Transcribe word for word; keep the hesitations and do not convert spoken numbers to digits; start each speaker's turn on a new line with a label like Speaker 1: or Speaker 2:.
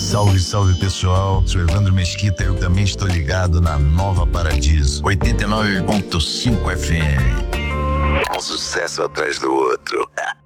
Speaker 1: Salve, salve pessoal, sou Evandro Mesquita e eu também estou ligado na Nova Paradiso, oitenta e nove ponto cinco F M. Um sucesso atrás do outro.